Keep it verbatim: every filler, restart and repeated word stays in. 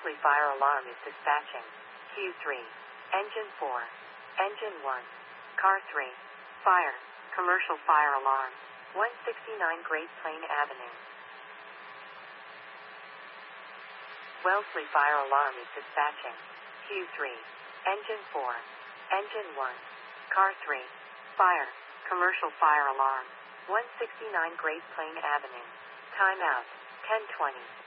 Wellesley fire alarm is dispatching. Q three. Engine four. Engine one. Car three. Fire. Commercial fire alarm. one sixty-nine Great Plain Avenue. Wellesley fire alarm is dispatching. Q three. Engine four. Engine one. Car three. Fire. Commercial fire alarm. one sixty-nine Great Plain Avenue. Timeout. ten twenty.